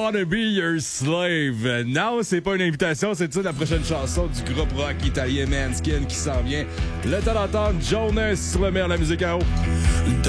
Wanna Be Your Slave. Non, c'est pas une invitation, c'est ça la prochaine chanson du groupe rock italien Manskin qui s'en vient. Le temps d'entendre Jonas sur le meilleur de la musique à eau.